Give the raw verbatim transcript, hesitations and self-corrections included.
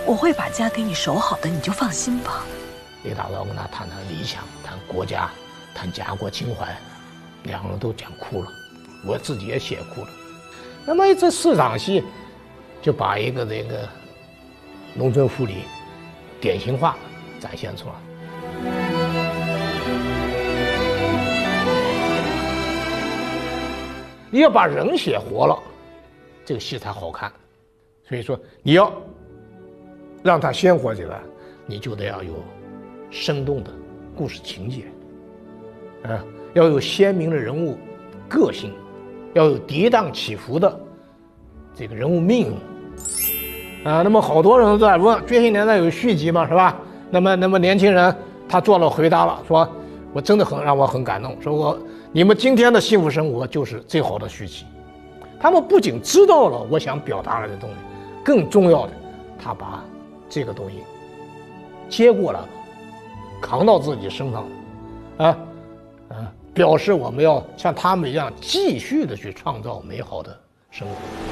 我会把家给你守好的，你就放心吧。 李大钊跟他谈谈理想，谈国家，谈家国情怀，两个人都讲哭了，我自己也写哭了。那么这四场戏，就把一个这个农村妇女典型化展现出来。你要把人写活了，这个戏才好看。所以说，你要让它鲜活起来，你就得要有生动的故事情节，啊，要有鲜明的人物个性，要有跌宕起伏的这个人物命运，啊，那么好多人都在问《觉醒年代》有续集吗？是吧？那么，那么年轻人他做了回答了，说我真的很让我很感动，说我你们今天的幸福生活就是最好的续集。他们不仅知道了我想表达的东西，更重要的，他把这个东西接过来了，扛到自己身上，啊啊，表示我们要像他们一样继续的去创造美好的生活。